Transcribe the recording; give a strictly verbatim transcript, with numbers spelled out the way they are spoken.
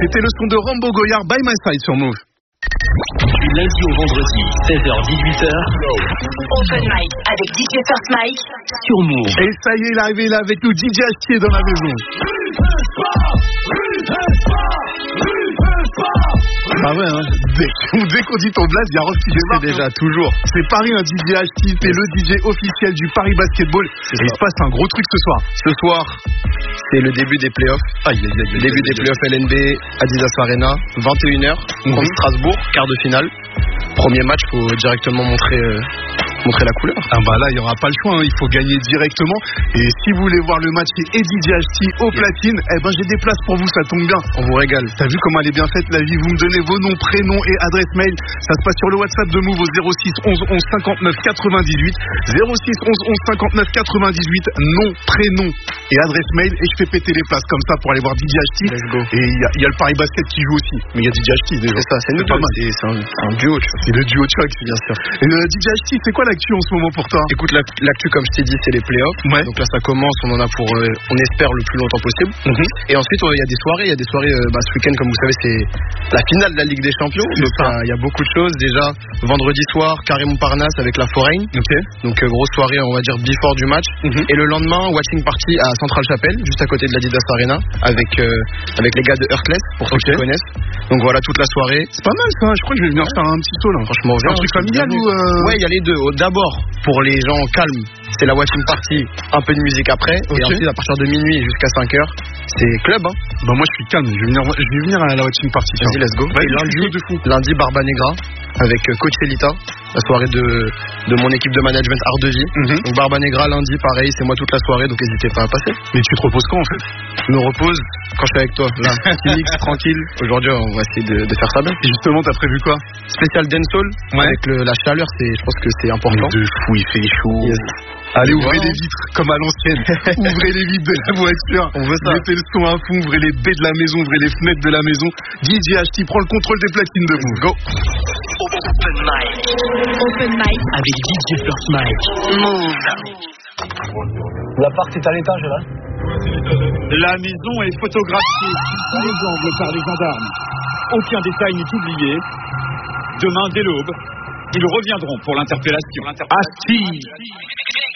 C'était le son de Rambo Goyard, By My Side sur Move. Du lundi au vendredi, seize heures dix-huit heures. Open Mic avec D J First Mike sur Move. Et ça y est, il est arrivé là avec nous, D J Astier dans la maison. Ah ouais, hein. Dès, dès qu'on dit ton blaze, il y a Ross qui c'est déjà toujours. C'est Paris, un D J Astier, t'es le D J officiel du Paris Basketball. Et il se passe un gros truc ce soir. Ce soir, c'est le début des playoffs. Aïe, aïe, aïe, début aïe, des playoffs L N B, Adidas Arena, vingt et une heures, mm-hmm. contre Strasbourg, quart de finale. Premier match, faut directement montrer, euh, montrer la couleur. Ah bah là, il n'y aura pas le choix, hein. Il faut gagner directement. Et si vous voulez voir le match et D J Astier au platine, eh ben j'ai des places pour vous, ça tombe bien. On vous régale. T'as vu comment elle est bien faite la vie? Vous me donnez vos noms, prénoms et adresse mail. Ça se passe sur le WhatsApp de Move au zéro six onze onze cinquante-neuf quatre-vingt-dix-huit. zéro six onze onze cinquante-neuf quatre-vingt-dix-huit. Nom, prénom et adresse mail. Et je fais péter les places comme ça pour aller voir D J Astier. Et il y, y a le Paris Basket qui joue aussi. Mais il y a D J Astier déjà. C'est ça, c'est, c'est pas mal. C'est, c'est, un, c'est un duo, tu vois. C'est le duo choc, bien sûr. Et euh, D J Astier, c'est quoi l'actu en ce moment pour toi? Écoute, l'actu, comme je t'ai dit, c'est les playoffs. Ouais. Donc là, ça commence, on en a pour, euh, on espère, le plus longtemps possible. Mm-hmm. Et ensuite, il ouais, y a des soirées. Il y a des soirées, euh, bah, ce week-end, comme vous savez, c'est la finale de la Ligue des Champions. Donc il y a beaucoup de choses. Déjà, vendredi soir, Carré Montparnasse avec la Foreign. Okay. Donc euh, grosse soirée, on va dire, before du match. Mm-hmm. Et le lendemain, watching party à Central Chapelle, juste à côté de l'Adidas Arena, avec, euh, avec les gars de Heartless, pour ceux okay. qui connaissent. Donc voilà, toute la soirée. C'est pas mal ça, je crois que je vais venir faire un petit saut là. Franchement, c'est un truc familial ou euh... Ouais, il y a les deux. D'abord, pour les gens calmes, c'est la watching party, un peu de musique après. Okay. Et ensuite, à partir de minuit jusqu'à cinq heures, c'est club, hein. Bah moi je suis calme, je vais venir, je vais venir à la watching party. Vas-y, let's go. Ouais, et lundi, de fou. lundi, Barba Negra avec Coach Elita, la soirée de, de mon équipe de management Art de Vie. Mm-hmm. Donc Barba Negra lundi, pareil, c'est moi toute la soirée, donc n'hésitez pas à passer. Mais tu te reposes quand en fait? Je me repose quand je suis avec toi, là, mix, tranquille. Aujourd'hui, on va essayer de, de faire ça bien. Et justement, t'as prévu quoi? Spécial dancehall, ouais. Avec le, la chaleur, c'est, je pense que c'est important. Mais de fou, il fait chaud. Yes. Allez, ouvrez wow. les vitres comme à l'ancienne. Ouvrez les vitres de la voiture. On veut ça. Mettez le son à fond, ouvrez les baies de la maison, ouvrez les fenêtres de la maison. D J Astier prend le contrôle des platines de Move. Go. Open Mic. Open Mic avec D J First Mike. Move. L'appart est à l'étage là. La maison est photographiée sous les angles par les gendarmes. Aucun détail n'est oublié. Demain, dès l'aube, ils reviendront pour l'interpellation. Astier.